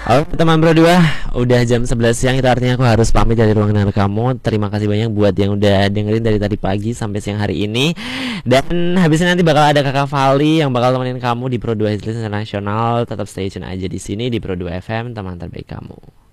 Oke teman Bro 2, udah jam 11 siang, itu artinya aku harus pamit dari ruang dengar kamu. Terima kasih banyak buat yang udah dengerin dari tadi pagi sampai siang hari ini. Dan habisnya nanti bakal ada Kakak Vali yang bakal temenin kamu di Pro 2 Hits Internasional. Tetap stay tune aja di sini di Pro 2 FM, teman terbaik kamu.